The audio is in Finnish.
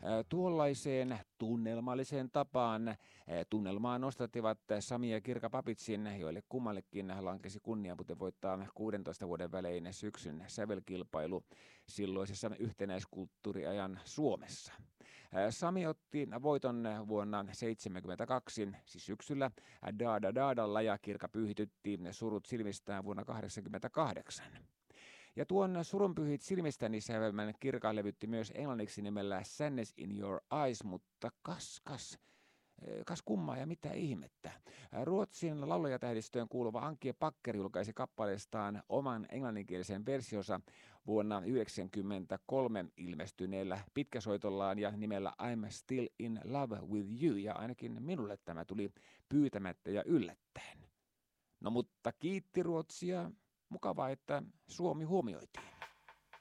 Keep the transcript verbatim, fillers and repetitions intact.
Tuollaiseen tunnelmalliseen tapaan tunnelmaa nostattivat Sami ja Kirka Papitsin, joille kummallekin lankesi kunnia muuten voittaa kuudentoista vuoden välein syksyn sävelkilpailu silloisessa yhtenäiskulttuuriajan Suomessa. Sami otti voiton vuonna seitsemänkymmentäkaksi, siis syksyllä, Daada Daadalla, ja Kirka pyyhitytti surut silmistään vuonna kahdeksankymmentäkahdeksan. Ja tuon surunpyhit silmistäni sävelmän Kirka levytti myös englanniksi nimellä Sadness in Your Eyes, mutta kas, kas, kas kummaa ja mitä ihmettä. Ruotsin laulajatähdistöön kuuluva Ankie Packer julkaisi kappaleestaan oman englanninkielisen versionsa vuonna yhdeksänkymmentäkolme ilmestyneellä pitkäsoitollaan ja nimellä I'm Still in Love with You, ja ainakin minulle tämä tuli pyytämättä ja yllättäen. No mutta kiitti Ruotsia. Mukavaa, että Suomi huomioitiin.